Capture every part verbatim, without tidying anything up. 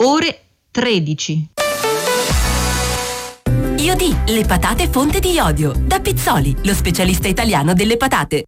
ore tredici. Iodì, le patate fonte di iodio. Da Pizzoli, lo specialista italiano delle patate.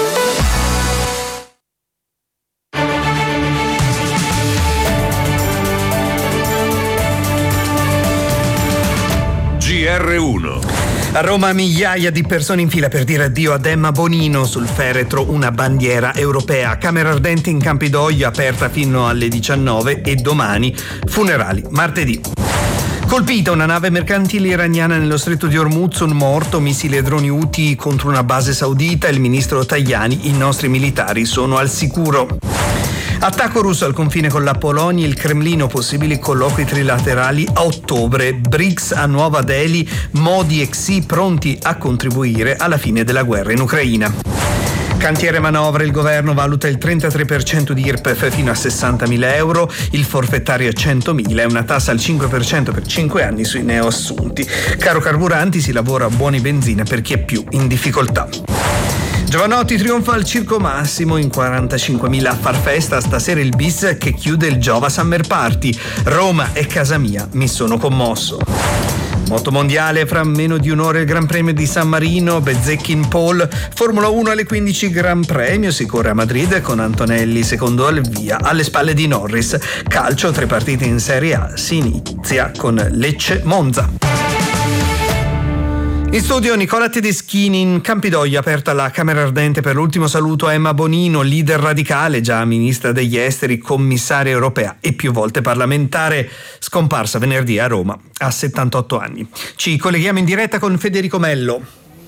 G R uno. A Roma migliaia di persone in fila per dire addio ad Emma Bonino, sul feretro una bandiera europea. Camera ardente in Campidoglio aperta fino alle diciannove e domani funerali martedì. Colpita una nave mercantile iraniana nello stretto di Hormuz, un morto, missili e droni Houthi contro una base saudita. Il ministro Tajani: i nostri militari sono al sicuro. Attacco russo al confine con la Polonia, il Cremlino, possibili colloqui trilaterali a ottobre. BRICS a Nuova Delhi, Modi e Xi pronti a contribuire alla fine della guerra in Ucraina. Cantiere manovra, il governo valuta il trentatré per cento di I R P E F fino a sessantamila euro, il forfettario a centomila e una tassa al cinque per cento per cinque anni sui neoassunti. Caro carburanti, si lavora a buoni benzina per chi è più in difficoltà. Giovanotti trionfa al Circo Massimo, in quarantacinquemila a far festa, stasera il bis che chiude il Giova Summer Party. Roma è casa mia, mi sono commosso. Moto mondiale, fra meno di un'ora il Gran Premio di San Marino, Bezzecchi in pole. Formula uno alle quindici Gran Premio, si corre a Madrid con Antonelli secondo al via, alle spalle di Norris. Calcio, tre partite in Serie A, si inizia con Lecce Monza. In studio Nicola Tedeschini. In Campidoglio aperta la Camera Ardente per l'ultimo saluto a Emma Bonino, leader radicale, già ministra degli esteri, commissaria europea e più volte parlamentare, scomparsa venerdì a Roma a settantotto anni. Ci colleghiamo in diretta con Federico Mello.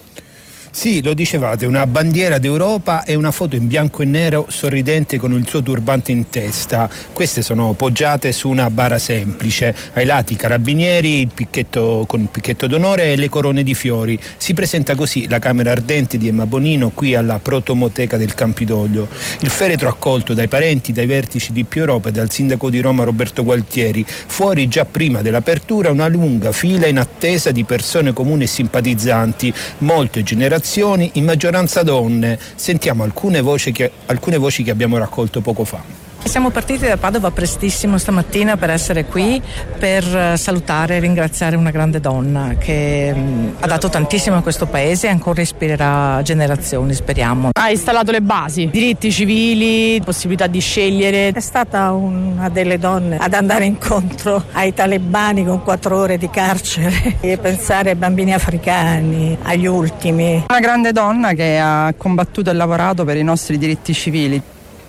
Sì, lo dicevate, una bandiera d'Europa e una foto in bianco e nero sorridente con il suo turbante in testa. Queste sono poggiate su una bara semplice. Ai lati i carabinieri, il picchetto con il picchetto d'onore e le corone di fiori. Si presenta così la Camera Ardente di Emma Bonino qui alla Protomoteca del Campidoglio. Il feretro accolto dai parenti, dai vertici di Più Europa e dal sindaco di Roma Roberto Gualtieri. Fuori, già prima dell'apertura, una lunga fila in attesa di persone comuni e simpatizzanti, molte generazioni, in maggioranza donne. Sentiamo alcune voci che, alcune voci che abbiamo raccolto poco fa. Siamo partiti da Padova prestissimo stamattina per essere qui, per salutare e ringraziare una grande donna che mh, ha dato tantissimo a questo paese e ancora ispirerà generazioni, speriamo. Ha installato le basi, diritti civili, possibilità di scegliere. È stata una delle donne ad andare incontro ai talebani con quattro ore di carcere e pensare ai bambini africani, agli ultimi. Una grande donna che ha combattuto e lavorato per i nostri diritti civili.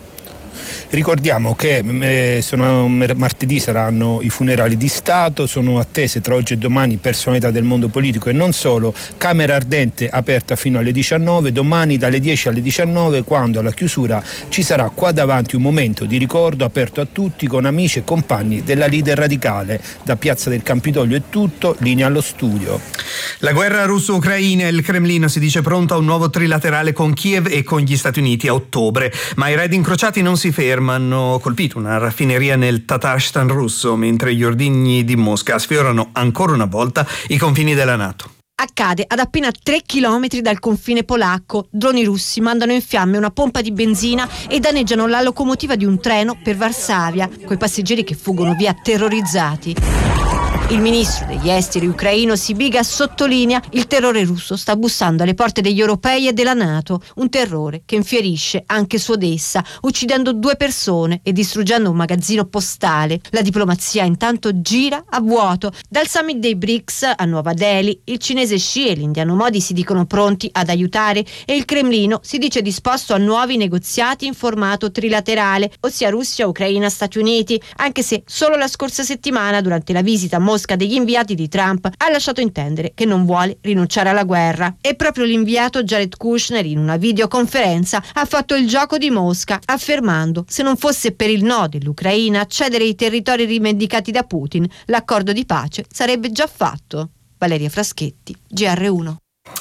Ricordiamo che eh, sono, martedì saranno i funerali di Stato, sono attese tra oggi e domani personalità del mondo politico e non solo. Camera Ardente aperta fino alle diciannove, domani dalle dieci alle diciannove, quando alla chiusura ci sarà qua davanti un momento di ricordo aperto a tutti con amici e compagni della leader radicale. Da Piazza del Campidoglio è tutto, linea allo studio. La guerra russo-ucraina, il Cremlino si dice pronto a un nuovo trilaterale con Kiev e con gli Stati Uniti a ottobre, ma i raid incrociati non si fermano. Hanno colpito una raffineria nel Tatarstan russo, mentre gli ordigni di Mosca sfiorano ancora una volta i confini della NATO. Accade ad appena tre chilometri dal confine polacco. Droni russi mandano in fiamme una pompa di benzina e danneggiano la locomotiva di un treno per Varsavia, coi passeggeri che fuggono via terrorizzati. Il ministro degli esteri ucraino Sibiga sottolinea: il terrore russo sta bussando alle porte degli europei e della NATO, un terrore che infierisce anche su Odessa, uccidendo due persone e distruggendo un magazzino postale. La diplomazia intanto gira a vuoto. Dal summit dei BRICS a Nuova Delhi, il cinese Xi e l'indiano Modi si dicono pronti ad aiutare e il Cremlino si dice disposto a nuovi negoziati in formato trilaterale, ossia Russia, Ucraina, Stati Uniti, anche se solo la scorsa settimana, durante la visita a Mosca degli inviati di Trump, ha lasciato intendere che non vuole rinunciare alla guerra. E proprio l'inviato Jared Kushner, in una videoconferenza, ha fatto il gioco di Mosca, affermando: se non fosse per il no dell'Ucraina a cedere i territori rivendicati da Putin, l'accordo di pace sarebbe già fatto. Valeria Fraschetti, G R uno.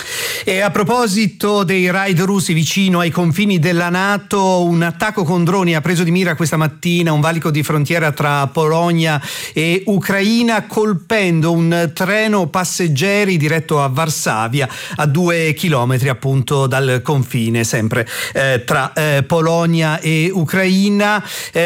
E a proposito dei raid russi vicino ai confini della NATO, un attacco con droni ha preso di mira questa mattina un valico di frontiera tra Polonia e Ucraina, colpendo un treno passeggeri diretto a Varsavia, a due chilometri appunto dal confine, sempre eh, tra eh, Polonia e Ucraina. Eh,